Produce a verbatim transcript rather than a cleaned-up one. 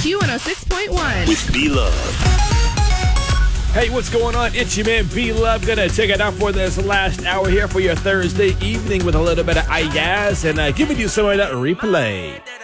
Q one oh six point one. With B-Love. Hey, what's going on? It's your man B-Love. Gonna take it out for this last hour here for your Thursday evening with a little bit of I Guess and uh, giving you some of that replay.